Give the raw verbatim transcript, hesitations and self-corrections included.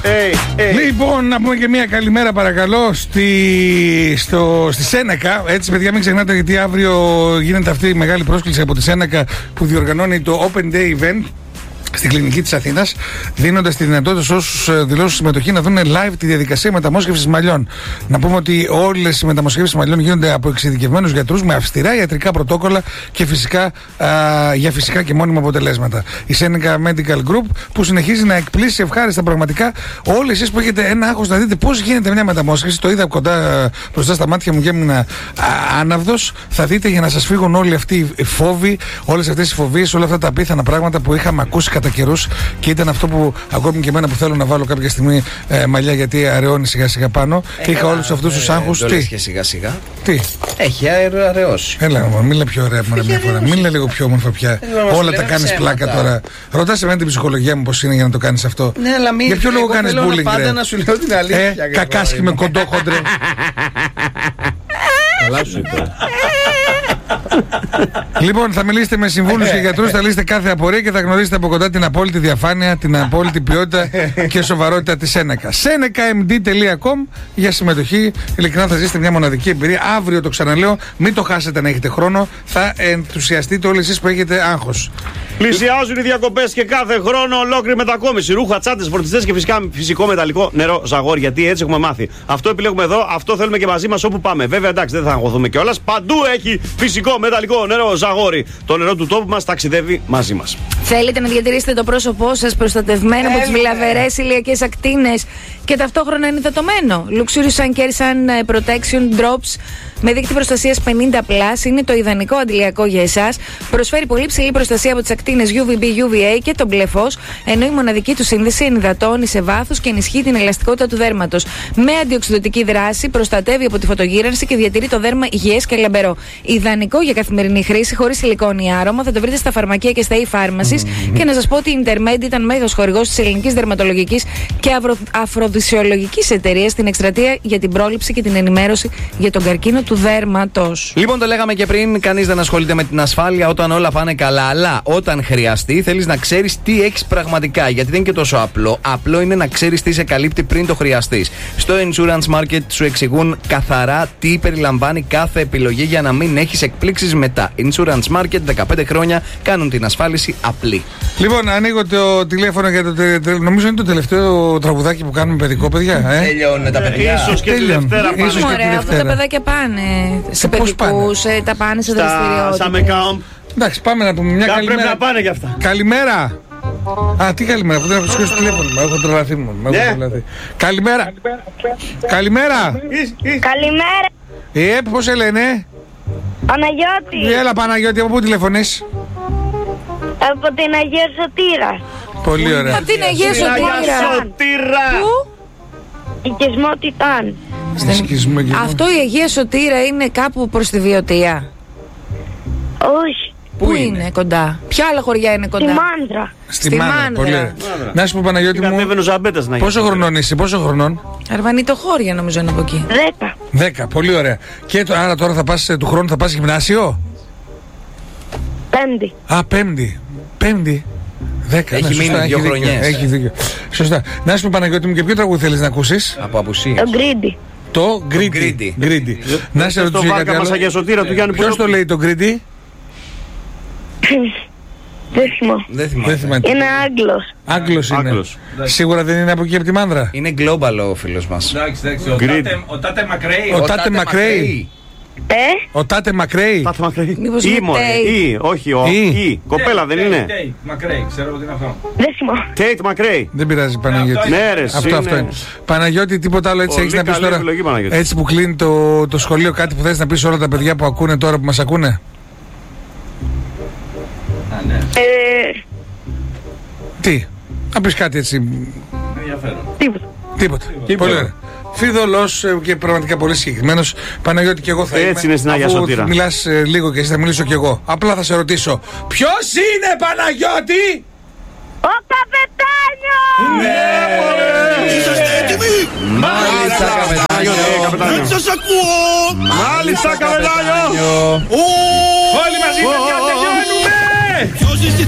hey, hey. Λοιπόν, να πούμε και μια καλημέρα παρακαλώ στη, στο, στη Σένεκα. Έτσι, παιδιά, μην ξεχνάτε, γιατί αύριο γίνεται αυτή η μεγάλη πρόσκληση από τη Σένεκα που διοργανώνει το Open Day Event στην κλινική της Αθήνας, δίνοντας τη δυνατότητα σε όσους δηλώσουν συμμετοχή να δουν live τη διαδικασία μεταμόσχευσης μαλλιών. Να πούμε ότι όλες οι μεταμοσχεύσεις μαλλιών γίνονται από εξειδικευμένους γιατρούς με αυστηρά ιατρικά πρωτόκολλα και φυσικά, α, για φυσικά και μόνιμα αποτελέσματα. Η Seneca Medical Group που συνεχίζει να εκπλήσει ευχάριστα πραγματικά όλες εσείς που έχετε ένα άγχος να δείτε πώς γίνεται μια μεταμόσχευση. Το είδα κοντά μπροστά στα μάτια μου και έμεινα άναυδος. Θα δείτε για να σας φύγουν όλοι αυτοί οι φόβοι, όλες αυτές οι φοβίες, όλα αυτά τα απίθανα πράγματα που είχαμε ακούσει κατά καιρούς, και ήταν αυτό που ακόμη και εμένα που θέλω να βάλω κάποια στιγμή ε, μαλλιά, γιατί αραιώνει σιγά σιγά πάνω. Ε, Είχα όλους αυτούς τους άγχους. Ε, τι και σιγά σιγά. Τι. Έχει αραιώσει. Έλα, μου, μίλα πιο ωραία από μια φορά. Μίλα λίγο πιο όμορφα πια. Όλα τα κάνεις πλάκα τώρα. Ρωτάς εμένα την ψυχολογία μου πώς είναι για να το κάνεις αυτό. Ναι, αλλά μην. Για ποιο λόγο κάνεις bullying, πάντα να σου λέω την αλήθεια. Ε, κακάσχη με κοντόχοντρε. Καλά σου είπε. Λοιπόν, θα μιλήσετε με συμβούλους και γιατρούς, θα λύσετε κάθε απορία και θα γνωρίσετε από κοντά την απόλυτη διαφάνεια, την απόλυτη ποιότητα και σοβαρότητα της Seneca. σένεκα εμ ντι τελεία κομ για συμμετοχή. Ειλικρινά θα ζήσετε μια μοναδική εμπειρία. Αύριο, το ξαναλέω, μην το χάσετε να έχετε χρόνο. Θα ενθουσιαστείτε όλοι εσείς που έχετε άγχος. Πλησιάζουν οι διακοπές και κάθε χρόνο ολόκληρη μετακόμιση. Ρούχα, τσάντες, φορτιστές και φυσικά φυσικό μεταλλικό νερό Ζαγόρι. Γιατί έτσι έχουμε μάθει. Αυτό επιλέγουμε εδώ, αυτό θέλουμε και μαζί μας όπου πάμε. Βέβαια, εντάξει, δεν θα αγχωθούμε κιόλας. Παντού έχει φυσικό μεταλλικό νερό Ζαγόρι. Το νερό του τόπου μας ταξιδεύει μαζί μας. Θέλετε να διατηρήσετε το πρόσωπό σας προστατευμένο από τις βλαβερές ηλιακές ακτίνες και ταυτόχρονα ενυδατωμένο? Luxurious Sun Care Sun Protection Drops με δείκτη προστασίας πενήντα πλας είναι το ιδανικό αντιλιακό για εσάς. Προσφέρει πολύ ψηλή προστασία από τις ακτίνες γιου βι μπι, γιου βι έι και το μπλε φως, ενώ η μοναδική του σύνδεση ενυδατώνει σε βάθος και ενισχύει την ελαστικότητα του δέρματος. Με αντιοξυδοτική δράση προστατεύει από τη φωτογύρανση και διατηρεί το δέρμα υγιές και λαμπερό. Ιδανικό για καθημερινή χρήση, χωρίς σιλικόνη άρωμα. Θα το βρείτε στα φαρμακεία και στα e-pharmacies. Mm-hmm. Και να σας πω ότι η Intermed ήταν μέγας χορηγός της ελληνικής δερματολογικής και αφρο... αφροδισιολογικής εταιρείας στην εκστρατεία για την πρόληψη και την ενημέρωση για τον καρκίνο του δέρματος. Λοιπόν, το λέγαμε και πριν, κανείς δεν ασχολείται με την ασφάλεια όταν όλα πάνε καλά. Αλλά όταν χρειαστεί, θέλεις να ξέρεις τι έχεις πραγματικά. Γιατί δεν είναι και τόσο απλό. Απλό είναι να ξέρεις τι σε καλύπτει πριν το χρειαστείς. Στο Insurance Market σου εξηγούν καθαρά τι περιλαμβάνει κάθε επιλογή για να μην έχεις εκπλήξεις μετά. Insurance Market, δεκαπέντε χρόνια κάνουν την ασφάλιση απλή. Λοιπόν, ανοίγω το τηλέφωνο για το. Τε, τε, νομίζω είναι το τελευταίο τραγουδάκι που κάνουμε παιδικό, παιδιά. Ε? Τελειώνουν τα παιδιά. Ίσως και τη Δευτέρα πάνε. Ίσως και τη Δευτέρα. Τα παιδάκια πάνε σε παιδικούς, τα πάνε σε δραστηριότητες. Στα Mecamp. Εντάξει, πάμε να πούμε μια καλημέρα. Πρέπει να πάνε κι αυτά. Καλημέρα. Α, τι καλημέρα, που δεν έχω σηκώσει το τηλέφωνο μου. Έχω τρελαθεί μου. Καλημέρα. Καλημέρα. Καλημέρα. Ε, πώς σε λένε? Παναγιώτη. Έλα Παναγιώτη, από πού τηλεφωνείς? Από την Αγία Σωτήρα. Πολύ ωραία. Από την Αγία Σωτήρα. Πού? Οικισμό Τιτάν. Αυτό η Αγία Σωτήρα είναι κάπου προς τη Βιωτία? Όχι. Πού είναι? είναι κοντά? Ποια άλλα χωριά είναι κοντά? Στη Μάνδρα. Στη, Στη Μάνδρα, Μάνδρα. Πολύ ωραία. Να σου πω Παναγιώτη μου, πόσο χρονών είσαι, πόσο χρονών? Αρβανιτοχώρια νομίζω είναι από εκεί. Δέκα. Δέκα, πολύ ωραία. Και το, άρα τώρα θα πας, του χρόνου θα πας γυμνάσιο? Πέμπτη. Α, πέμπτη. Πέμπτη. Δέκα. Έχει ναι, μείνει σωστά, δύο έχει χρονιές. Έχει δίκιο. Σωστά. Να σου πω Παναγιώτη μου, και ποιο τραγούδι θέλεις να ακούσεις? Από απουσίες. Το Γκρίντι. Το Γκρίντι. Γκρίντι. Να σε ρωτήσω για κάτι άλλο. Ποιος το λέει το Γκρίντι? Δεν θυμάμαι. Είναι Άγγλος. Άγγλος είναι. Άγγλος. Σίγουρα δεν είναι από εκεί από τη Μάνδρα. Είναι global ο φίλος μας. Εντάξει, εντάξει. Ο Τάτε Μακρέι. Ο Τάτε Μακρέι. Ε? Ο Τάτε Μακρέι. Τάτε Μακρέι. Μήπως Ή είναι μωρέ. Ή, όχι ο. Ή. Κοπέλα δεν είναι? Τέιτ Μακρέι, ξέρω ότι είναι αυτό. Δεν θυμάμαι. Τέιτ Μακρέι. Δεν πειράζει Παναγιώτη. Ναι ρε, αυτό, αυτό είναι. Παναγιώτη, τίποτα άλλο έτσι έχεις να πεις τώρα? Έτσι που κλείνει το, το σχολείο, κάτι που θες να πεις όλα τα παιδιά που ακούνε τώρα, που μας ακούνε? Α, ναι. Ε... Τι? Να πεις κάτι έτσι. Ενδιαφέρον. Τίποτα. Τίποτα. Πολύ ωραία. Φιδωλός και πραγματικά πολύ συγκεκριμένος. Παναγιώτη, και εγώ θα είμαι. Έτσι είναι στην Αγία Σωτήρα. Αφού μιλάς ε, λίγο και εσύ, θα μιλήσω κι εγώ. Απλά θα σε ρωτήσω, ποιος είναι Παναγιώτη? Ο Καπετάνιος! Ναι, μωρέ! Είσαστε έτοιμοι? Μάλιστα, καπετάνιο. Δεν σας ακούω! Μάλιστα, καπετάνιο! Όλοι μαζί, παιδιά, τελειώνουμε!